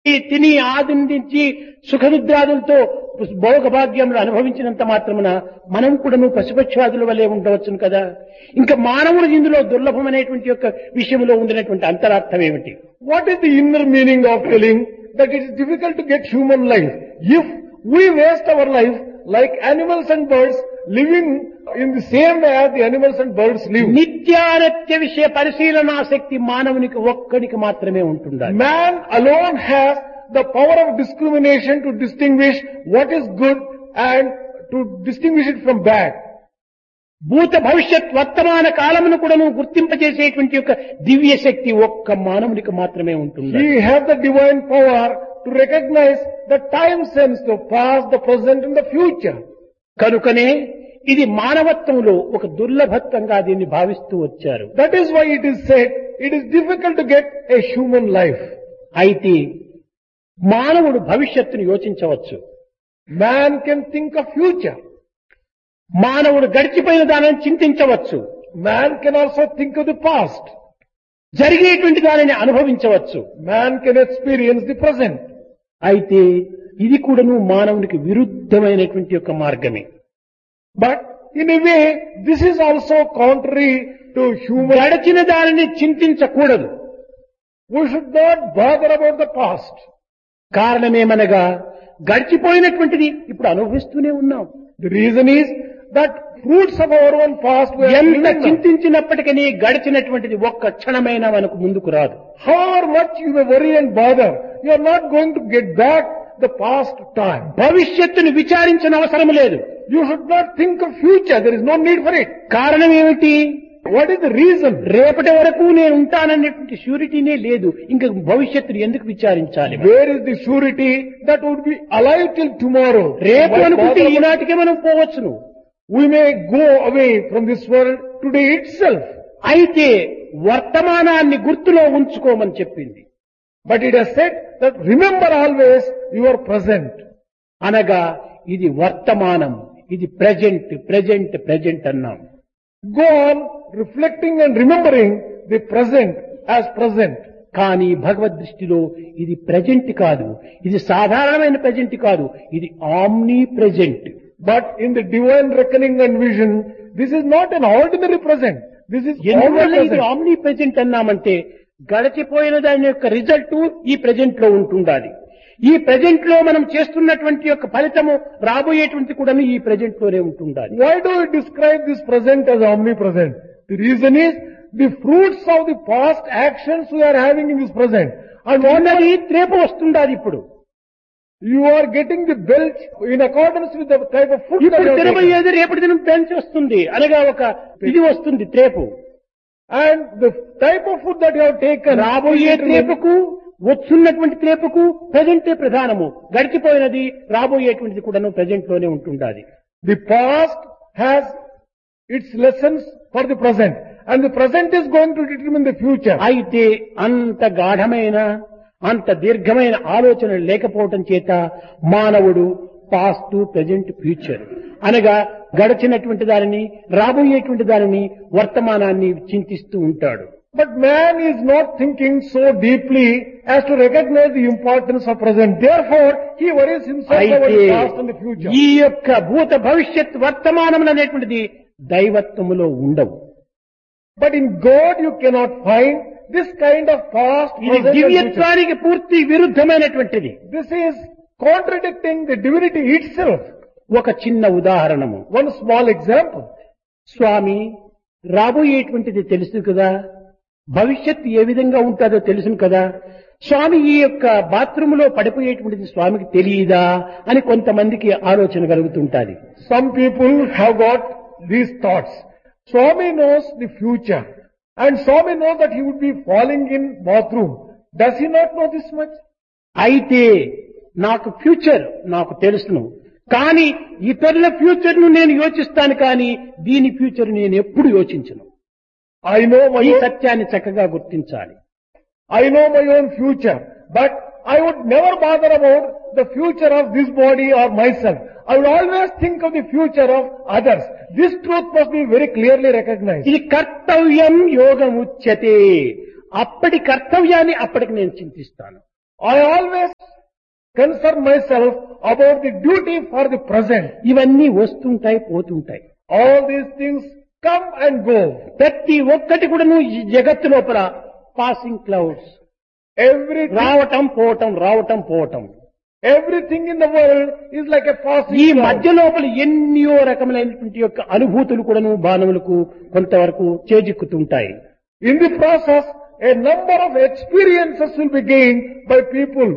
తిని ఆనందించి సుఖనిద్రాదులతో భోగభాగ్యములు అనుభవించినంత మాత్రమున మనం కూడాను పశుపక్షాదుల వలె ఉండవచ్చును కదా. ఇంకా మానవుడు ఇందులో దుర్లభమైనటువంటి యొక్క విషయంలో ఉండినటువంటి అంతరార్థం ఏమిటి? What is the inner meaning of telling that it is difficult to get human life? If we waste our life like animals and birds, living in the same way as the animals and birds live. నిత్యానిత్య విషయ పరిశీలనాశక్తి మానవునికి ఒక్కడికి మాత్రమే ఉంటుండాలి. Man alone has the power of discrimination to distinguish what is good and to distinguish it from bad. భూత భవిష్యత్ వర్తమాన కాలమును కూడా గుర్తింపజేసేటువంటి యొక్క దివ్య శక్తి ఒక్క మానవునికి మాత్రమే ఉంటుంది. He has the divine power to recognize the time sense, the past, the present and the future. కనుకనే ఇది మానవత్వంలో ఒక దుర్లభత్వంగా దీన్ని భావిస్తూ వచ్చారు. That is why it is said it is difficult to get a human life. అయితే మానవుడు భవిష్యత్తును యోచించవచ్చు. Man can think of future. మానవుడు గడిచిపోయిన దానిని చింతించవచ్చు. Man can also think of the past. జరిగేటువంటి దానిని అనుభవించవచ్చు. Man can experience the present. అయితే ఇది కూడాను మానవునికి విరుద్ధమైనటువంటి యొక్క మార్గమే. But in a way, this is also contrary to human. గడిచిన దానిని చింతించకూడదు. We should not bother about the past. కారణమేమనగా గడిచిపోయినటువంటిది ఇప్పుడు అనుభవిస్తూనే ఉన్నాం. The reason is that fruits of our own past we are ఎంత living now. చింతించినప్పటికీ గడిచినటువంటిది ఒక్క క్షణమైనా మనకు ముందుకు రాదు. However much you may worry and bother, you are not going to get back the past time. భవిష్యత్తును విచారించిన అవసరం లేదు. You should not think of future. There is no need for it. కారణం ఏమిటి? What is the reason? రేపటి వరకు నేను ఉంటాననేటువంటి షూరిటీనే లేదు. ఇంకా భవిష్యత్తును ఎందుకు విచారించాలి? Where is the surety that would be alive till tomorrow? రేపు Why అనుకుంటే bother about- ఈనాటికే మనం పోవచ్చును. We may go away from this world today itself. అయితే వర్తమానాన్ని గుర్తులో ఉంచుకోమని చెప్పింది. But it has said that remember always your present. అనగా ఇది వర్తమానం, ఇది ప్రెజెంట్ ప్రెజెంట్ ప్రెజెంట్ అన్నాం. Go on reflecting and remembering the present as present. కానీ భగవద్ దృష్టిలో ఇది ప్రెజెంట్ కాదు, ఇది సాధారణమైన ప్రెజెంట్ కాదు, ఇది omni present. But in the divine reckoning and vision, this is not an ordinary present. This is ఎందువల్ల ఇది omnipresent. ఆమ్నీ ప్రెజెంట్ అన్నామంటే గడిచిపోయిన దాని యొక్క రిజల్ట్ ఈ ప్రెజెంట్ లో ఉంటుండాలి. ఈ ప్రెజెంట్ లో మనం చేస్తున్నటువంటి యొక్క ఫలితము రాబోయేటువంటి కూడా ఈ ప్రెజెంట్ లోనే ఉంటుండాలి. Why do we describe this present as omnipresent? The reason is the fruits of the past actions we are having in this present. And ఉన్నది రేపు వస్తుండాలి. ఇప్పుడు you are getting the belch in accordance with the type of food that ఇప్పుడు you are taking. తినబోయేది రేపటి దినం పెంచి వస్తుంది, అనగా ఒక ఇది వస్తుంది త్రేపు. And the type of food that you have taken, రాబోయే త్రేపుకు వచ్చున్నటువంటి త్రేపుకు ప్రజెంటే ప్రధానము. గడిచిపోయినది రాబోయేటువంటిది కూడాను ప్రజెంట్ లోనే ఉంటుండాలి. the past has its lessons for the present. And the present is going to determine the future. అయితే అంత గాఢమైన అంత దీర్ఘమైన ఆలోచన లేకపోవటం చేత మానవుడు పాస్ట్ ప్రజెంట్ ఫ్యూచర్ అనగా గడిచినటువంటి దానిని రాబోయేటువంటి దానిని వర్తమానాన్ని చింతిస్తూ ఉంటాడు. But man is not thinking so deeply as to recognize the importance of present. Therefore, he worries himself about అయితే the past and the future. ఈ యొక్క భూత భవిష్యత్ వర్తమానం అనేటువంటిది దైవత్వములో ఉండవు. But in God you cannot find this kind of past, ఇది present and future. దివ్యత్వానికి పూర్తి విరుద్ధమైనటువంటిది. This is contradicting the divinity itself. ఒక చిన్న ఉదాహరణము. One small example. స్వామి, రాబోయేటువంటిది తెలుసు కదా, భవిష్యత్తు ఏ విధంగా ఉంటుందో తెలుసును కదా, స్వామి ఈ యొక్క బాత్రూమ్ లో పడిపోయేటువంటిది స్వామికి తెలియదా అని కొంతమందికి ఆలోచన కలుగుతుంటాది. Some people have got these thoughts. Swami knows the future. And Swami knows that he would be falling in bathroom. Does he not know this much? అయితే నాకు ఫ్యూచర్ నాకు తెలుసును, కానీ ఇతరుల ఫ్యూచర్ ను నేను యోచిస్తాను, కానీ దీని ఫ్యూచర్ నేను ఎప్పుడు యోచించను. I know my ఈ own, సత్యాన్ని చక్కగా గుర్తించాలి. I know my own future. But I would never bother about the future of this body or myself. I would always think of the future of others. This truth must be very clearly recognized. ఇది కర్తవ్యం యోగముచ్యతే. అప్పటి కర్తవ్యాన్ని అప్పటికి నేను చింతిస్తాను. I always concern myself about the duty for the present. ఇవన్నీ వస్తుంటాయి పోతుంటాయి. All these things come and go. ప్రతి ఒక్కటి కూడాను ఈ జగత్తు లోపల పాసింగ్ క్లౌడ్స్, Everything, రావటం పోవటం రావటం పోవటం. everything in the world is like a passing ఈ cloud. మధ్య లోపల ఎన్నో రకములైనటువంటి యొక్క అనుభూతులు కూడాను మానవులకు కొంతవరకు చేజిక్కుతుంటాయి. In the process, a number of experiences will be gained by people.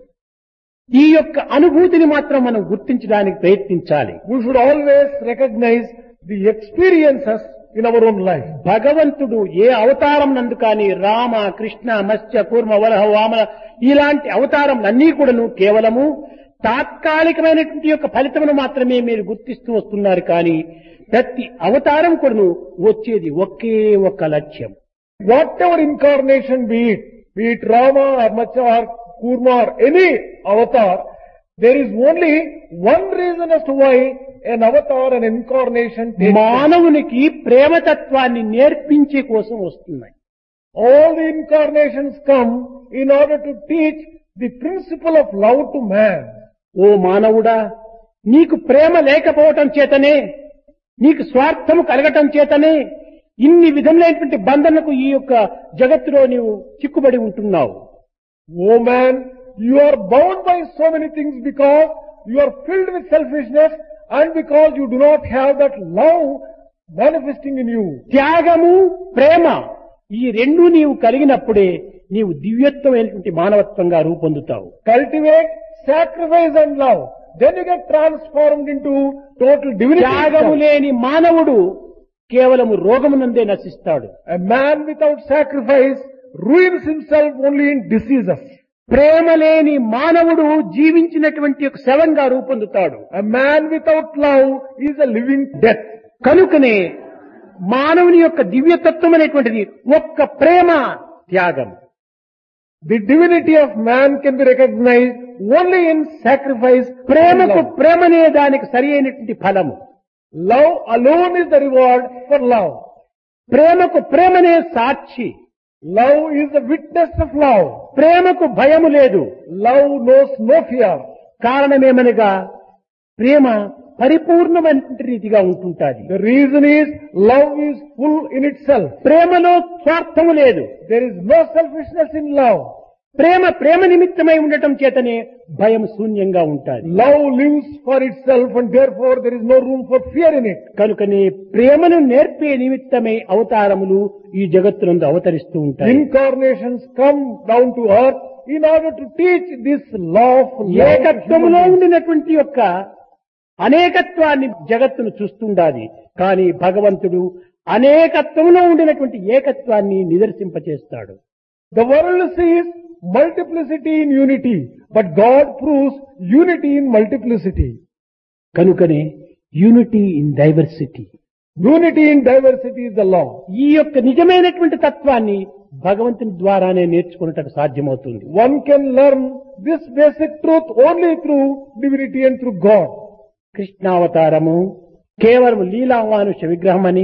ఈ యొక్క అనుభూతిని మాత్రం మనం గుర్తించడానికి ప్రయత్నించాలి. We should always recognize the experiences in our own life. భగవంతుడు ఏ అవతారం నందు కానీ రామ, కృష్ణ, మత్స్య, కూర్మ, వలహ, వామన ఇలాంటి అవతారములన్నీ కూడాను కేవలము తాత్కాలికమైనటువంటి యొక్క ఫలితమును మాత్రమే మీరు గుర్తిస్తూ వస్తున్నారు. కానీ ప్రతి అవతారం కూడాను వచ్చేది ఒకే ఒక్క లక్ష్యం. Whatever incarnation be it Rama or Matsya or Kurma or any avatar, there is only one reason as to why an avatar, an incarnation takes place. మానవునికి ప్రేమతత్వాన్ని నేర్పించే కోసం వస్తున్నాయి. All the incarnations come in order to teach the principle of love to man. ఓ మానవుడా, నీకు ప్రేమ లేకపోవటం చేతనే, నీకు స్వార్థము కలగటం చేతనే ఇన్ని విధములైనటువంటి బంధనకు ఈ యొక్క జగత్తులో నీవు చిక్కుబడి ఉంటున్నావు. Oh man, you are bound by so many things because you are filled with selfishness and because you do not have that love manifesting in you. త్యాగము, ప్రేమ ఈ రెండు నీవు కలిగినప్పుడే నీవు దివ్యత్వమైనటువంటి మానవత్వంగా రూపొందుతావు. Cultivate sacrifice and love. Then you get transformed into total divinity. త్యాగము లేని మానవుడు కేవలము రోగమునందే నశిస్తాడు. A man without sacrifice ruins himself only in diseases. ప్రేమ లేని మానవుడు జీవించినటువంటి ఒక శవంగా రూపొందుతాడు. A man without love is a living death. కనుకనే మానవుని యొక్క దివ్యతత్వం అనేటువంటిది ఒక్క ప్రేమ, త్యాగం. The divinity of man can be recognized only in sacrifice. ప్రేమకు ప్రేమనే దానికి సరి అయినటువంటి ఫలము. Love alone is the reward for love. ప్రేమకు ప్రేమనే సాక్షి. Love is the witness of love. ప్రేమకు భయము లేదు. Love knows no fear. కారణమేమనగా ప్రేమ పరిపూర్ణమైన రీతిగా ఉంటుంటాది. The reason is love is full in itself. ప్రేమలో స్వార్థము లేదు. There is no selfishness in love. ప్రేమ నిమిత్తమై ఉండటం చేతనే భయం శూన్యంగా ఉంటాది. Love lives for itself and therefore there is no room for fear in it. కనుకనే ప్రేమను నేర్పే నిమిత్తమై అవతారములు ఈ జగత్తునందు అవతరిస్తూ ఉంటాయి. Incarnations come down to earth in order to teach this law of love. ఏకత్వములో ఉండినటువంటి యొక్క అనేకత్వాన్ని జగత్తును చూస్తుండాలి. కానీ భగవంతుడు అనేకత్వంలో ఉండినటువంటి ఏకత్వాన్ని నిదర్శింపచేస్తాడు. The world sees multiplicity in unity, but God proves unity in multiplicity. కనుకనే unity in diversity. Unity in diversity is the law. ఈ యొక్క నిజమైనటువంటి తత్వాన్ని భగవంతుని ద్వారానే నేర్చుకున్నట్టు సాధ్యమవుతుంది. One can learn this basic truth only through divinity and through God. కృష్ణావతారము కేవలం లీలామానుష విగ్రహమని,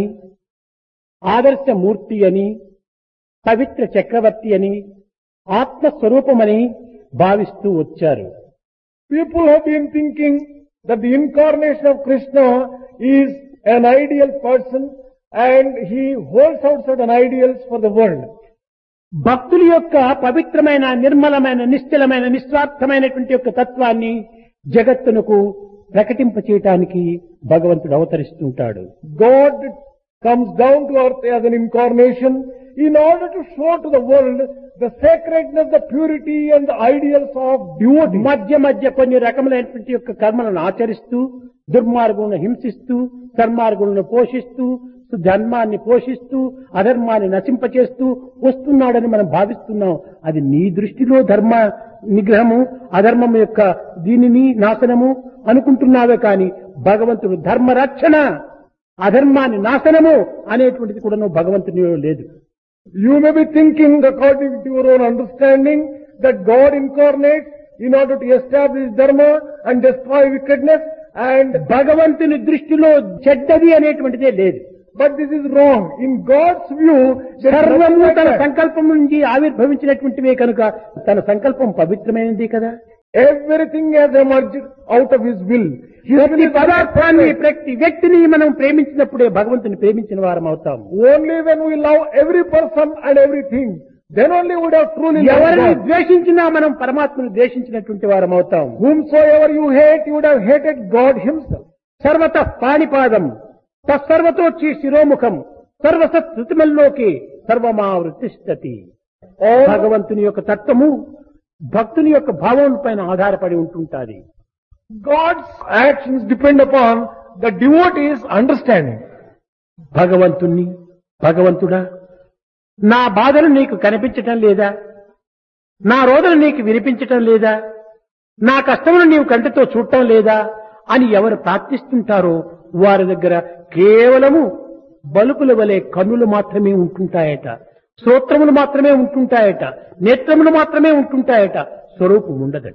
ఆదర్శమూర్తి అని, పవిత్ర చక్రవర్తి అని, ఆత్మస్వరూపమని భావిస్తూ వచ్చారు. People have been thinking that the incarnation of Krishna is an ideal person and he holds out certain ideals for the world. భక్తుల యొక్క పవిత్రమైన, నిర్మలమైన, నిశ్చలమైన, నిస్వార్థమైనటువంటి యొక్క తత్వాన్ని జగత్తునకు ప్రకటింపచేయటానికి భగవంతుడు అవతరిస్తుంటాడు. God comes down to earth as an incarnation in order to show to the world the sacredness, the purity and the ideals of devotee. మధ్య మధ్య కొన్ని రకములైనటువంటి యొక్క కర్మలను ఆచరిస్తూ, దుర్మార్గులను హింసిస్తూ, సన్మార్గులను పోషిస్తూ, ధర్మాన్ని పోషిస్తూ, అధర్మాన్ని నశింపచేస్తూ వస్తున్నాడని మనం భావిస్తున్నాం. అది నీ దృష్టిలో ధర్మ నిగ్రహము, అధర్మం యొక్క దీనిని నాశనము అనుకుంటున్నావే కానీ భగవంతుడు ధర్మ రక్షణ, అధర్మాన్ని నాశనము అనేటువంటిది కూడా నువ్వు భగవంతునిలో లేదు. You may be thinking according to your own understanding that God incarnates in order to establish dharma and destroy wickedness, and భగవంతుని దృష్టిలో చెడ్డది అనేటువంటిదే లేదు. But this is wrong. In God's view, there is nothing సర్వము like తన that. సంకల్పం నుంచి ఆవిర్భవించినటువంటివే కనుక తన సంకల్పం పవిత్రమైనది కదా. Everything has emerged out of His will. His will ప్రతి is పదార్థాన్ని perfect. ప్రతి వ్యక్తిని మనం ప్రేమించినప్పుడే భగవంతుని ప్రేమించిన వారం అవుతాం. Only when we love every person and everything, then only we would have truly loved ఎవరిని God. ద్వేషించినా మనం పరమాత్మను ద్వేషించినటువంటి వారం అవుతాం. Whomsoever you hate, you would have hated God Himself. సర్వత పాణిపాదం తత్సర్వతోచ్చి శిరోముఖం సర్వసత్ శృతిమల్లోకి సర్వమావృతిష్టతి. All, భగవంతుని యొక్క తత్వము భక్తుని యొక్క భావం పైన ఆధారపడి ఉంటుంటాది. God's actions depend upon the devotee's understanding. భగవంతుడా నా బాధలు నీకు కనిపించటం లేదా, నా రోదన నీకు వినిపించటం లేదా, నా కష్టమును నీవు కంటితో చూడటం లేదా అని ఎవరు ప్రార్థిస్తుంటారో వారి దగ్గర కేవలము బలుపుల వలె కన్నులు మాత్రమే ఉంటుంటాయట, శ్రోత్రములు మాత్రమే ఉంటుంటాయట, నేత్రములు మాత్రమే ఉంటుంటాయట, స్వరూపం ఉండదట.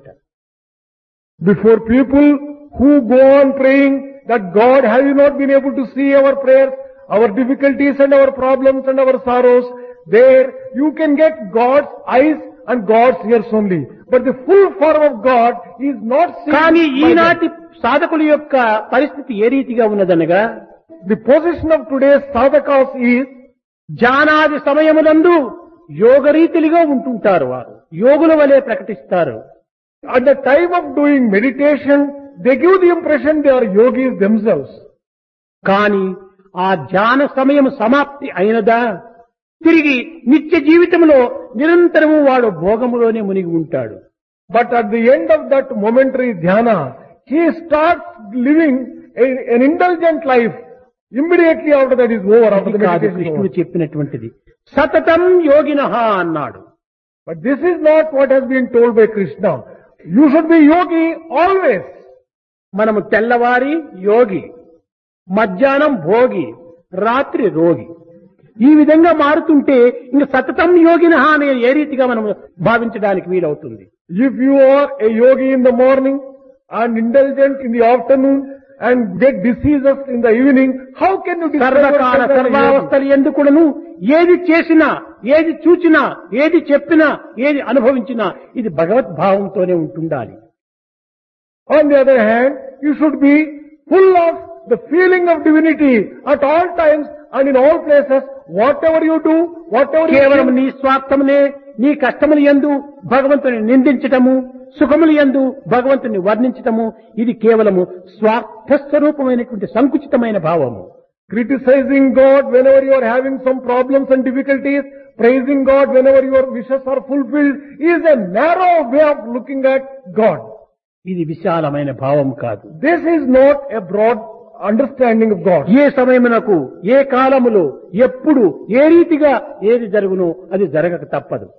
Before people who go on praying that God, have you not been able to see our prayers, our difficulties and our problems and our sorrows? There you can get God's eyes and God's ears only. But the full form of God is not seen కానీ by them. ఈనాటి సాధకుల యొక్క పరిస్థితి ఏ రీతిగా ఉన్నదనగా, The position of today's sadhakas is జానాది సమయములందు యోగరీతిలుగా ఉంటుంటారు. వారు యోగుల వలె ప్రకటిస్తారు. at the time of doing meditation, they give the impression they are yogis themselves. కానీ ఆ ధ్యాన సమయం సమాప్తి అయినదా తిరిగి నిత్య జీవితంలో నిరంతరము వాడు భోగములోనే మునిగి ఉంటాడు. But at the end of that momentary dhyana, he starts living an indulgent life. Immediately after that is over, after the ఇది కాదు meditation is కృష్ణుడు over. చెప్పినటువంటిది. సతతం యోగినః అన్నాడు. But this is not what has been told by Krishna. You should be yogi always. మనము తెల్లవారి యోగి, మధ్యాహ్నం భోగి, రాత్రి రోగి, ఈ విధంగా మారుతుంటే ఇంక సతతం యోగినః అనే ఏ రీతిగా మనం భావించడానికి వీలవుతుంది. If you are a yogi in the morning and indulgent in the afternoon and get diseases in the evening, how can you describe సర్వకాల yourself as a yogi? సర్వావస్థలు ఎందుకును ఏది చేసినా, ఏది చూచినా, ఏది చెప్పినా, ఏది అనుభవించినా ఇది భగవద్భావంతోనే ఉంటుండాలి. On the other hand, you should be full of the feeling of divinity at all times and in all places. Whatever you do, whatever you కేవలం think, నీ స్వార్థమునే, నీ కష్టములు యందు భగవంతుని నిందించటము, సుఖములు యందు భగవంతుని వర్ణించటము, ఇది కేవలము స్వార్థ స్వరూపమైనటువంటి సంకుచితమైన భావము. criticizing God whenever you are having some problems and difficulties, praising God whenever your wishes are fulfilled, is a narrow way of looking at God. ఇది విశాలమైన భావం కాదు. This is not a broad understanding of God. ఏ సమయమునకు, ఏ కాలములో, ఎప్పుడు, ఏ రీతిగా ఏది జరుగునో అది జరగక తప్పదు.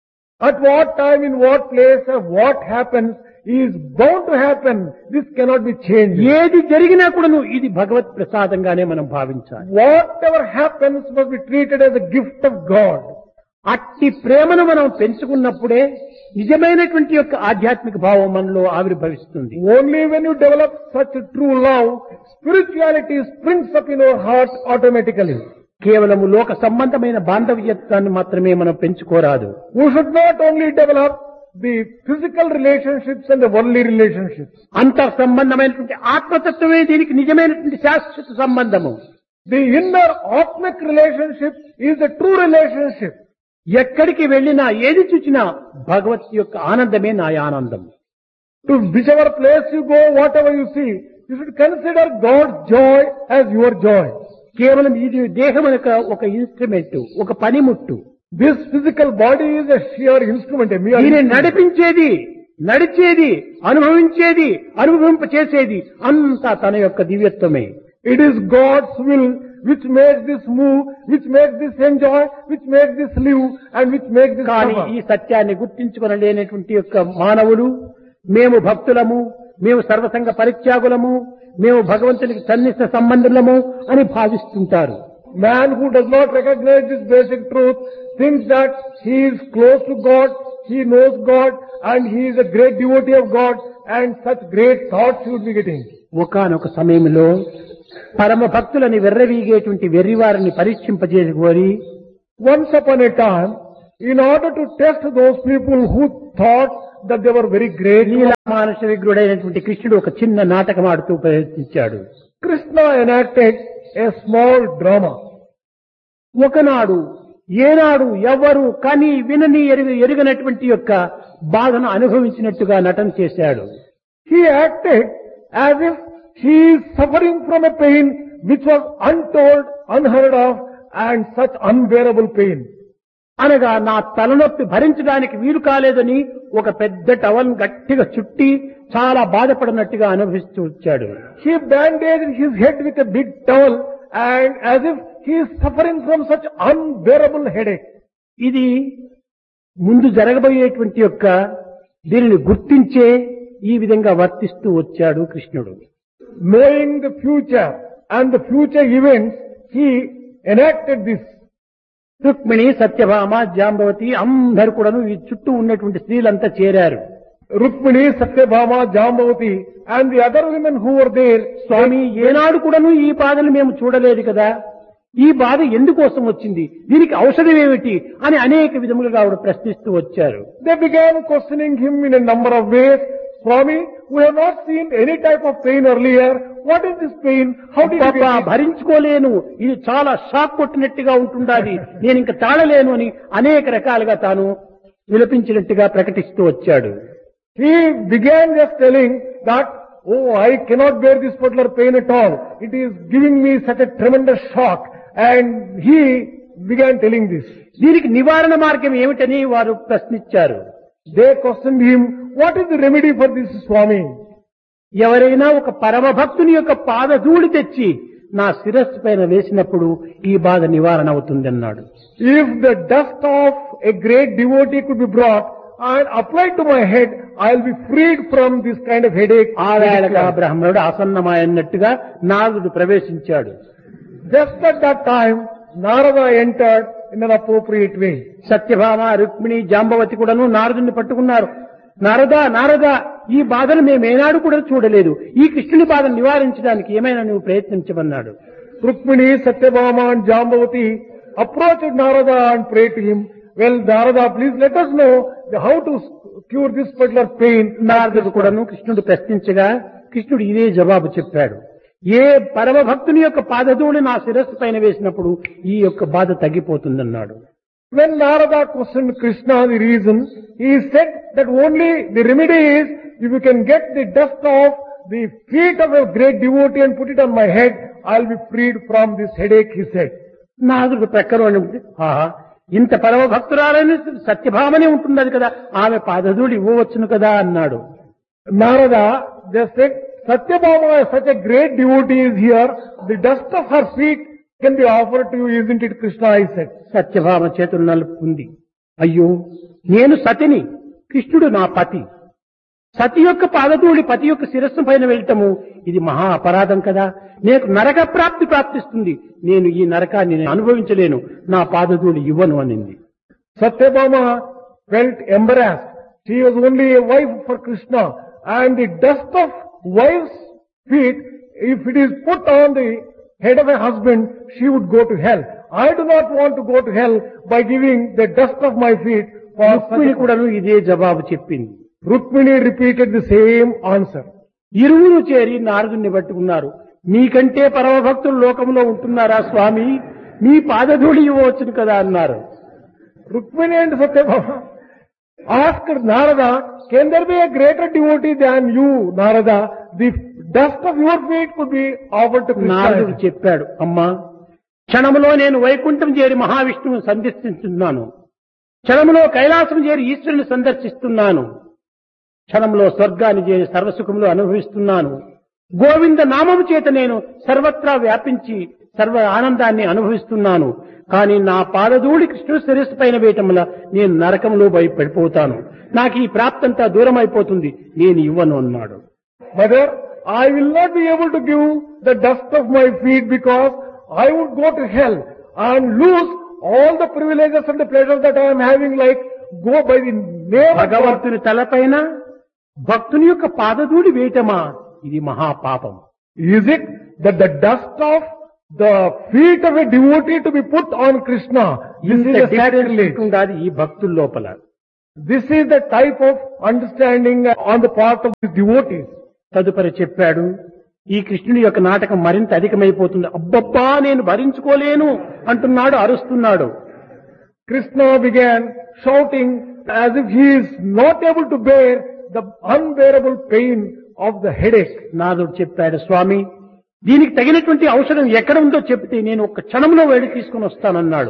At what time, in what place, and what happens is bound to happen. This cannot be changed. ఏది జరిగినా కూడాను ఇది భగవత్ ప్రసాదంగానే మనం భావించాలి. Whatever happens must be treated as a gift of God. అట్టి ప్రేమను మనం పెంచుకున్నప్పుడే నిజమైనటువంటి యొక్క ఆధ్యాత్మిక భావం మనలో ఆవిర్భవిస్తుంది. Only when you develop such a true love, spirituality springs up in our heart automatically. కేవలము లోక సంబంధమైన బాంధవ్యత్వాన్ని మాత్రమే మనం పెంచుకోరాదు. We should not only develop the physical relationships and the worldly relationships. అంతర్ సంబంధమైనటువంటి ఆత్మతత్వమే దీనికి నిజమైనటువంటి శాశ్వత సంబంధము. The inner Atmic relationship is the true relationship. ఎక్కడికి వెళ్ళినా ఏది చూచినా భగవత్ యొక్క ఆనందమే నా ఆనందం. To whichever place you go, whatever you see, you should consider God's joy as your joy. కేవలం ఇది దేహం ఒక ఇన్స్ట్రుమెంట్, ఒక పనిముట్టు. This physical body is a sheer instrument, a mere దీన్ని instrument. నడిపించేది, నడిచేది, అనుభవించేది, అనుభవింప చేసేది అంతా తన యొక్క దివ్యత్వమే. It is God's will which makes this move, which makes this enjoy, which makes this live, and which makes this కానీ suffer. ఈ సత్యాన్ని గుర్తించుకొనలేనటువంటి యొక్క మానవులు, మేము భక్తులము, మేము సర్వసంగ పరిత్యాగులము, మేము భగవంతునికి సన్నిహిత సంబంధులము అని భావిస్తుంటారు. Man who does not recognize this basic truth thinks that he is close to God, he knows God, and he is a great devotee of God, and such great thoughts he would be getting. ఒకానొక సమయంలో పరమ భక్తులని వెర్రవీగేటువంటి వెర్రివారిని పరీక్షింపజేసుకొని Once upon a time, in order to test those people who thought that they were very great, నీలా మానస విగ్రుడైనటువంటి కృష్ణుడు ఒక చిన్న నాటకం ఆడుతూ ప్రయత్నించాడు. Krishna enacted a small drama. ఒకనాడు ఏనాడు ఎవ్వరు కని వినని ఎరుగనటువంటి యొక్క బాధను అనుభవించినట్టుగా నటన చేశాడు. He acted as if he is suffering from a pain which was untold, unheard of, and such unbearable pain. అనగా నా తలనొప్పి భరించడానికి వీలు కాలేదని ఒక పెద్ద టవల్ గట్టిగా చుట్టి చాలా బాధపడినట్టుగా అనుభవిస్తూ వచ్చాడు. He bandaged his head with a big towel and as if he is suffering from such unbearable headache. ఇది ముందు జరగబోయేటువంటి యొక్క దీనిని గుర్తించే ఈ విధంగా వర్తిస్తూ వచ్చాడు కృష్ణుడు. Knowing the future and the future events, he enacted this. Rukmini, Satyabhama, Jambavati అందరు కూడాను ఈ చుట్టూ ఉన్నటువంటి స్త్రీలంతా చేరారు. Rukmini, Satyabhama, Jambavati and the other women who were there. స్వామి, ఏనాడు కూడాను ఈ బాధను మేము చూడలేదు కదా, ఈ బాధ ఎందుకోసం వచ్చింది, దీనికి ఔషధం ఏమిటి అని అనేక విధములుగా ఆవిడ ప్రశ్నిస్తూ వచ్చారు. They began questioning him in a number of ways. Swami, we have not seen any type of pain earlier. What is this pain? How did you get it? భరించుకోలేను, ఇది చాలా షాక్ కొట్టినట్టుగా ఉంటుండాలి, నేను ఇంకా తాళలేను అని అనేక రకాలుగా తాను విలపించినట్టుగా ప్రకటిస్తూ వచ్చాడు. He began just telling that, oh, I cannot bear this particular pain at all. It is giving me such a tremendous shock. And he began telling this. దీనికి నివారణ మార్గం ఏమిటని వారు ప్రశ్నించారు. They questioned him, what is the remedy for this, Swami? ఎవరైనా ఒక పరమ భక్తుని యొక్క పాదధూళి తెచ్చి నా శిరస్సు పైన వేసినప్పుడు ఈ బాధ నివారణ అవుతుంది అన్నాడు. If the dust of a great devotee could be brought and applied to my head, I'll be freed from this kind of headache. ఆ వేళగా బ్రహ్మణుడు ఆసన్నమైనట్టుగా నారదుడు ప్రవేశించాడు. Just at that time, Narada entered in an appropriate way. Satyabhama, Rukmini, Jambavati కూడాను నారదుని పట్టుకున్నారు. నారదా, ఈ బాధను మేమేనాడు కూడా చూడలేదు, ఈ కృష్ణుని బాధను నివారించడానికి ఏమైనా నువ్వు ప్రయత్నించమన్నాడు. Rukmini, Satyabhama and Jambavati approached Narada and prayed to him. Well, Narada, please let us know how to cure this particular pain. నారదుడు కూడాను కృష్ణుడు ప్రశ్నించగా కృష్ణుడు ఇదే జవాబు చెప్పాడు. ఏ పరమ భక్తుని యొక్క పాదధూళి నా శిరస్సు పైన వేసినప్పుడు ఈ యొక్క బాధ తగ్గిపోతుందన్నాడు. When Narada questioned Krishna the reason, he said that only the remedy is if you can get the dust off the feet of a great devotee and put it on my head, I'll be freed from this headache, he said. నారదుడు ప్రక్కన ఆహా, ఇంత పరమ భక్తురాలని సత్యభామనే ఉంటున్నది కదా, ఆమె పాదధూళి ఇవ్వవచ్చును కదా అన్నాడు. Narada just said, Satyabhama is such a great devotee is here, the dust of her feet can be offered to you, isn't it, Krishna, I said. Satyabhama చేతులు నలుపుకుంది. అయ్యో, నేను సతిని, కృష్ణుడు నా పతి. సతి యొక్క పాదధూళి పతి యొక్క శిరస్సు పైన వెళ్ళటము ఇది మహా అపరాధం కదా, నేను నరక ప్రాప్తిస్తుంది, నేను ఈ నరకాన్ని నేను అనుభవించలేను, నా పాదధూళి ఇవ్వను అనింది. Satyabhama felt embarrassed. She was only a wife for Krishna, and the dust of wife's feet, if it is put on the head of a husband, she would go to hell. I do not want to go to hell by giving the dust of my feet for Rukmini కూడాను ఇదే జవాబు చెప్పింది. Rukmini repeated the same answer. ఇరువురు చేరి నారదుని పట్టుకున్నారు. మీకంటే పరమ భక్తులు లోకంలో ఉంటున్నారా స్వామి, మీ పాదధూళి ఇవ్వవచ్చును కదా అన్నారు. Rukmini and Satyabhama asked Narada, can there be a greater devotee than you, Narada? The dust of your feet could be offered to నారదుడు Krishna. చెప్పాడు, అమ్మా, క్షణములో నేను వైకుంఠం చేరి మహావిష్ణువుని సందర్శిస్తున్నాను, క్షణములో కైలాసం చేరి ఈశ్వరుని సందర్శిస్తున్నాను, క్షణంలో స్వర్గాన్ని చేరి సర్వసుఖములు అనుభవిస్తున్నాను, గోవింద నామము చేత నేను సర్వత్రా వ్యాపించి సర్వ ఆనందాన్ని అనుభవిస్తున్నాను. కానీ నా పాదధూళి కృష్ణుడు శిరస్సు పైన వేయటం వల్ల నేను నరకంలో పడిపోతాను, నాకు ఈ ప్రాప్తంతా దూరం అయిపోతుంది, నేను ఇవ్వను అన్నాడు. Mother, I will not be able to give the dust of my feet because I would go to hell and lose all the privileges and the pleasures that I am having, like go by the name of God. భగవంతుని తలపైన భక్తుని యొక్క పాదధూళి వేయటమా, ఇది మహాపాపం. Is it that the dust of the feet of a devotee to be put on Krishna. This is a sacrilege. ఉండాలి ఈ భక్తుల లోపల. This is the type of understanding on the part of the devotees. తదుపరి చెప్పాడు, ఈ కృష్ణుడి యొక్క నాటకం మరింత అధికమైపోతుంది. అబ్బబ్బా నేను భరించుకోలేను అంటున్నాడు, అరుస్తున్నాడు. Krishna began shouting as if he is not able to bear the unbearable pain of the headache. నాదుడు చెప్పాడు, స్వామి దీనికి తగినటువంటి ఔషధం ఎక్కడ ఉందో చెప్తే నేను ఒక క్షణంలో వెళ్ళి తీసుకుని వస్తానన్నాడు.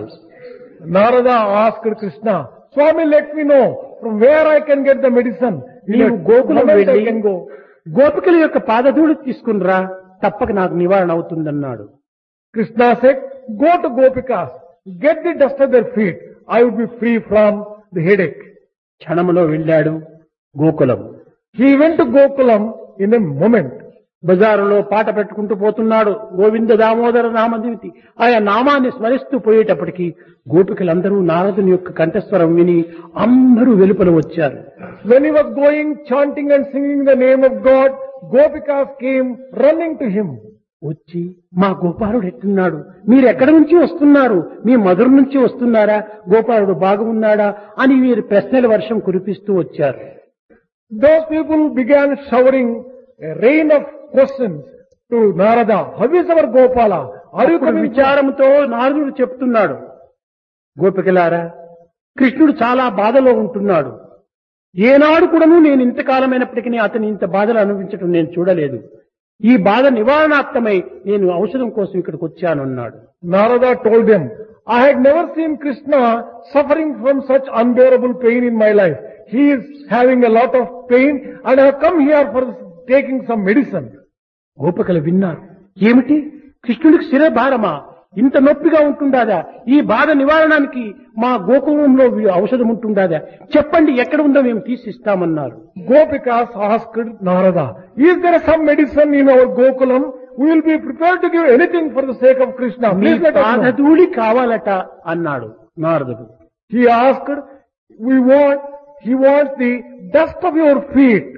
Narada asked Krishna, Swami, let me know from where I can get the medicine. నీవు గోకులం I వెళ్ళి can go. గోపికల యొక్క పాదధూళి తీసుకునిరా, తప్పక నాకు నివారణ అవుతుందన్నాడు. Krishna said, go to Gopikas, get the dust of their feet. I would be free from the headache. క్షణములో వెళ్ళాడు Gokulam. He went to Gokulam in a moment. బజారులో పాట పెట్టుకుంటూ పోతున్నాడు, గోవింద దామోదర నామదివితి. ఆయా నామాన్ని స్మరిస్తూ పోయేటప్పటికి గోపికలందరూ నారదుని యొక్క కంఠస్వరం విని అందరూ వెలుపల వచ్చారు. When he was going, chanting and singing the name of God, Gopikas came running to him. వచ్చి, మా గోపాలుడు ఎట్టున్నాడు, మీరు ఎక్కడి నుంచి వస్తున్నారు, మీ మధుర నుంచి వస్తున్నారా, గోపాలుడు బాగున్నాడా అని వీరు ప్రశ్నల వర్షం కురిపిస్తూ వచ్చారు. Those people began showering a rain of questions to Narada. How is our Gopala? Are you అప్పుడు coming? విచారంతో నారదుడు చెప్తున్నాడు, గోపికలారా, కృష్ణుడు చాలా బాధలో ఉంటున్నాడు. ఏనాడు కూడాను నేను ఇంతకాలమైనప్పటికీ అతని ఇంత బాధలు అనుభవించడం నేను చూడలేదు. ఈ బాధ నివారణార్థమై నేను ఔషధం కోసం ఇక్కడికి వచ్చాను అన్నాడు. Narada told him, I had never seen Krishna suffering from such unbearable pain in my life. He is having a lot of pain and I have come here for taking some medicine. గోపికలు విన్నారు, ఏమిటి కృష్ణుడికి శిరభారమా, ఇంత నొప్పిగా ఉంటుందాదా, ఈ బాధ నివారణానికి మా గోకులంలో ఔషధం ఉంటుందాదా, చెప్పండి ఎక్కడ ఉందో మేము తీసిస్తామన్నారు. Gopikas asked Narada, is there some medicine in our Gokulam? We will be prepared to give anything for the sake of Krishna. Me Please let us know. పాదధూళి కావాలట అన్నాడు నారదుడు. He asked, he wants the dust of your feet.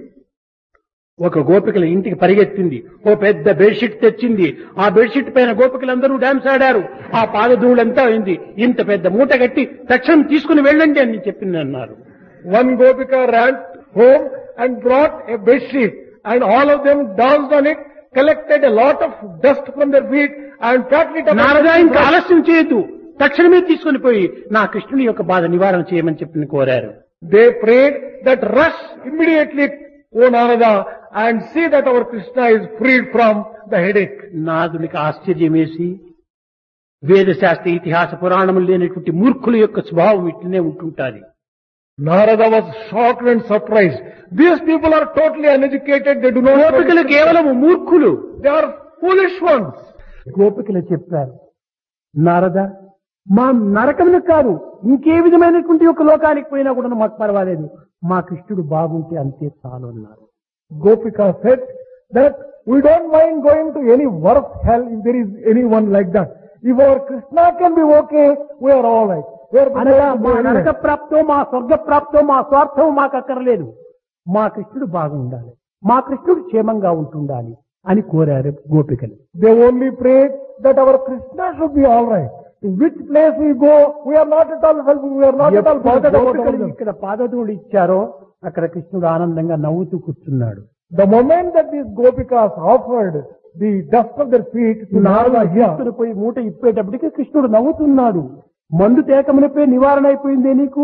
ఒక గోపికల ఇంటికి పరిగెత్తింది, ఓ పెద్ద bedsheet తెచ్చింది. ఆ బెడ్షీట్ పైన గోపికలందరూ డాన్స్ ఆడారు. ఆ పాదధూళంతా అయింది. ఇంత పెద్ద మూట కట్టి తక్షణం తీసుకుని వెళ్ళండి అని చెప్పింది అన్నారు. One Gopika ran home and brought a bedsheet and all of them danced on it, collected a lot of dust from their feet and packed it up. Narada, ఇంకా ఆలస్యం చేయొద్దు, తక్షణమే తీసుకుని పోయి నా కృష్ణుని యొక్క బాధ నివారణ చేయమని చెప్పి కోరారు. They prayed that rush immediately, O Narada, and see that our Krishna is freed from the headache. నాదునికి ఆశ్చర్యం వేసి, వేదశాస్త్ర ఇతిహాస పురాణములు లేనటువంటి మూర్ఖుల యొక్క స్వభావం ఇట్లనే ఉంటుంటాది. Narada was shocked and surprised. These people are totally uneducated. They do not know. గోపికలు కేవలం మూర్ఖులు. They are foolish ones. గోపికలు చెప్పారు, నారద, మా నరకమును కాదు ఇంకే విధమైనటువంటి ఒక లోకానికి పోయినా కూడా మాకు పర్వాలేదు, మా కృష్ణుడు బాగుంటే అంతే చాలు అన్నారు. Gopika said that we don't mind going to any worse hell if there is anyone like that. If our Krishna can be okay, we are all right. We are అనగా మా prepared to go నరక anywhere. ప్రాప్తో మా స్వర్గ ప్రాప్తో మా స్వార్థం మాకు అక్కర్లేదు, మా కృష్ణుడు బాగుండాలి, మా కృష్ణుడు క్షేమంగా ఉంటుండాలి అని కోరారు గోపికలు. They only prayed that our Krishna should be all right. In which place we go, we are not at all helpful. We are not at all bothered about గోపికలు them. ఇక్కడ పాదధూళి ఇచ్చారో అక్కడ కృష్ణుడు ఆనందంగా నవ్వుతూ కూర్చున్నాడు. The moment that these Gopikas offered the dust of their feet to Narada here, తీసుకుని పోయి మూట ఇప్పేటప్పటికి కృష్ణుడు నవ్వుతున్నాడు. మందు తేకమునిపై నివారణ అయిపోయిందే నీకు.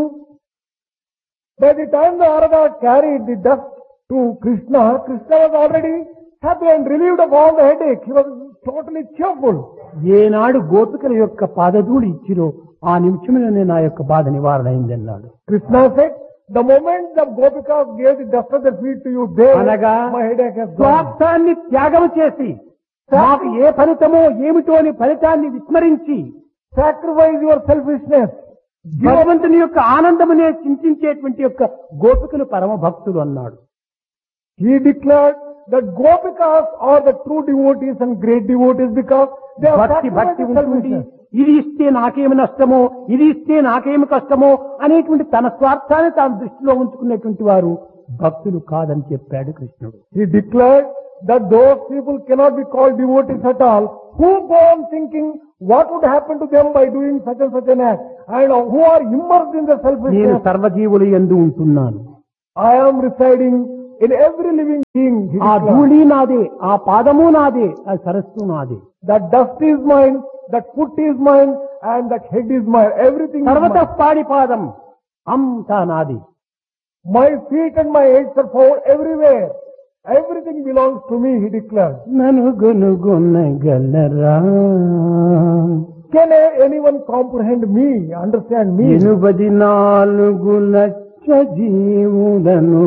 by the time Narada carried the dust to Krishna, Krishna was already happy and relieved of all the headache. He was totally cheerful. ఏనాడు గోపికల యొక్క పాదధూళి ఇచ్చిరో ఆ నిమిషంలోనే నా యొక్క బాధ నివారణ అయింది అన్నాడు. Krishna said, the moment the Gopikas gave the dust of their feet to you, there అనగా my headache has gone. స్వార్థాన్ని త్యాగం చేసి మాకు ఏ ఫలితమో ఏమిటో అని ఫలితాన్ని విస్మరించి Sacrifice your selfishness. భగవంతుని యొక్క ఆనందమునే చింతించేటువంటి యొక్క గోపికలు పరమ భక్తులు అన్నాడు. He declared that Gopikas are the true devotees and great devotees because they are భక్తి భక్తి sacrificing ఉంటుంది, selfishness. ఇది ఇస్తే నాకేమి నష్టమో, ఇది ఇస్తే నాకేమి కష్టమో అనేటువంటి తన స్వార్థాన్ని తాను దృష్టిలో ఉంచుకునేటువంటి వారు భక్తులు కాదని చెప్పాడు కృష్ణుడు. He declared that those people cannot be called devotees at all who go on thinking what would happen to them by doing such and such an act, and who are immersed in the నేను selfishness. సర్వజీవులు యందు ఉంటున్నాను. I am residing in every living being. He ఆ declared. ధూళి నాదే, ఆ పాదము నాదే, ఆ సరస్సు నాదే. That dust is mine, that foot is mine, and that head is mine. Everything is సర్వత mine. పాడిపాదం అంతా నాది. My feet and my heads are found everywhere. Everything belongs to me, he declared. నను గొనుగొనగలరా Can anyone comprehend me, understand me? 84 లక్ష జీవులను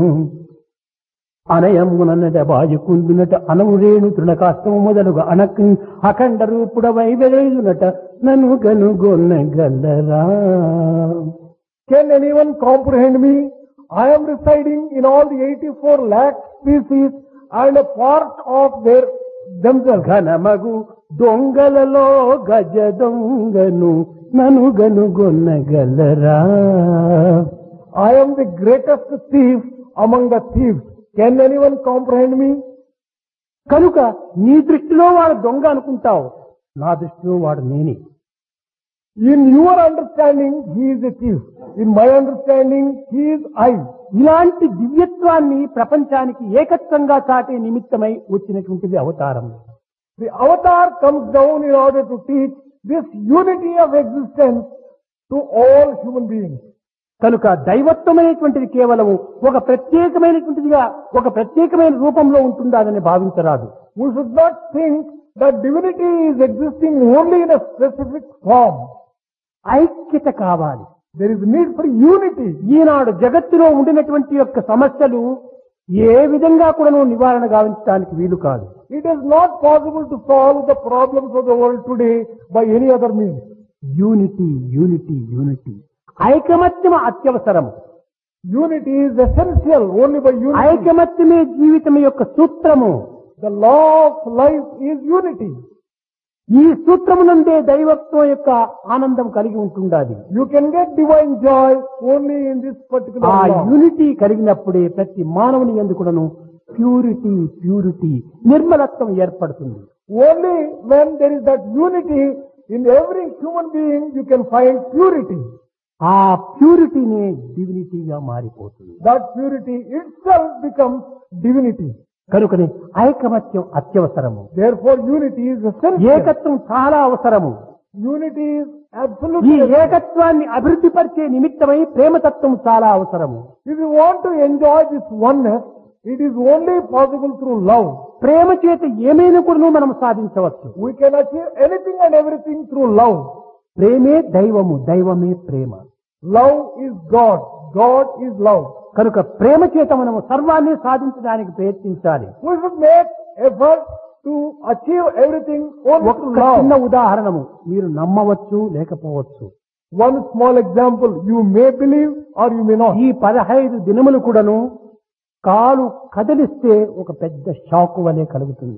అనయమునట బాజుకుందునట అనవురేణు తృణకాష్టము మొదలుగా అఖండ రూపుడవై వెలుగునట నన్ను గనుగొనగలరా. Can anyone comprehend me? I am residing in all the 84 lakh species and a part of themselves. ఘనమగు దొంగలలో గజ దొంగను నన్ను గనుగొనగలరా. I am the greatest thief among the thieves. Can anyone comprehend me? కనుక నీ దృష్టిలో వాడు దొంగ అనుకుంటావు, నా దృష్టిలో వాడు నేనే. In your understanding, he is a thief. In my understanding, he is I. ఇలాంటి దివ్యత్వాన్ని ప్రపంచానికి ఏకత్వంగా చాటే నిమిత్తమై వచ్చినటువంటిది అవతారం. The avatar comes down in order to teach this unity of existence to all human beings. కనుక దైవత్వమైనటువంటిది కేవలం ఒక ప్రత్యేకమైనటువంటిదిగా ఒక ప్రత్యేకమైన రూపంలో ఉంటుందని భావించరాదు. We should not think that divinity is existing only in a specific form. ఐక్యత కావాలి. There is need for unity. ఈనాడు జగత్తులో ఉండినటువంటి యొక్క సమస్యలు ఏ విధంగా కూడా నివారణ గావించడానికి వీలు కాదు. It is not possible to solve the problems of the world today by any other means. Unity unity unity ఐకమత్యం అత్యవసరం. Unity is essential only by unity. ఐకమత్యమే జీవితం యొక్క సూత్రము. The law of life is unity. ఈ సూత్రమునందే దైవత్వం యొక్క ఆనందం కలిగి ఉంటుండాలి. You can get divine joy only in this particular ఆ law. యూనిటీ కలిగినప్పుడే ప్రతి మానవుని యందు కూడాను ప్యూరిటీ ప్యూరిటీ నిర్మలత్వం ఏర్పడుతుంది. Only when there is that unity in every human being you can find purity. ఆ ప్యూరిటీనే డివినిటీగా మారిపోతుంది. That purity itself becomes divinity. కనుకనే ఐకమత్యం అత్యవసరము. Therefore unity is essential. ఏకత్వం చాలా అవసరము. Unity is ఈ absolutely essential. ఏకత్వాన్ని అభివృద్ధి పరిచే నిమిత్తమై ప్రేమతత్వం చాలా అవసరము. If you want to enjoy this oneness, it is only possible through love. ప్రేమ చేత ఏమైనా కూడా మనం సాధించవచ్చు. We can achieve anything and everything through love. ప్రేమే దైవము, దైవమే ప్రేమ. Love is God. God is love. కనుక ప్రేమ చేత మనము సర్వాన్ని సాధించడానికి ప్రయత్నించాలి. We should make effort to achieve everything only ఒక through చిన్న love. ఉదాహరణము మీరు నమ్మవచ్చు లేకపోవచ్చు. One small example, you may believe or you may not. ఈ 15 దినములు కూడాను కాలు కదిలిస్తే ఒక పెద్ద షాక్ వలె కలుగుతుంది.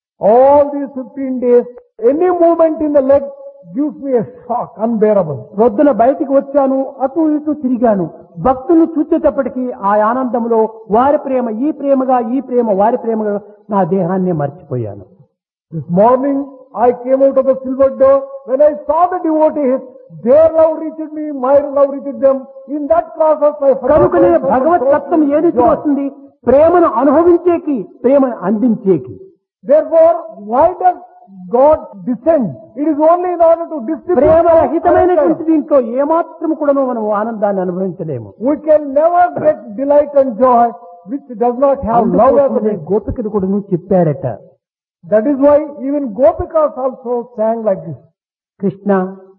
All these 15 days, any movement in the leg gives me a shock, unbearable. రొద్దున బయటికి వచ్చాను, అటు ఇటు తిరిగాను. భక్తులను చూసేటప్పటికీ ఆ ఆనందంలో వారి ప్రేమ ఈ ప్రేమగా, ఈ ప్రేమ వారి ప్రేమగా నా దేహాన్నే మర్చిపోయాను. This morning, I came out of the silver door. When I saw the devotees, their love reached me, my love reached them. In that process, I forgot కనుకనే myself and భగవత్ so తత్వం much ఏది joy. వస్తుంది? ప్రేమను అనుభవించేకి, ప్రేమను అందించేకి. Therefore, why does God descend? It is only in order to distribute. ప్రేమరహితమైనటువంటి దీంట్లో ఏమాత్రం కూడా మనం ఆనందాన్ని అనుభవించలేము. We can never get delight and joy which does not have love as a అందుకోసమే base. గోపికలు కూడా చెప్పారట, That is why even Gopikas also sang like this. Krishna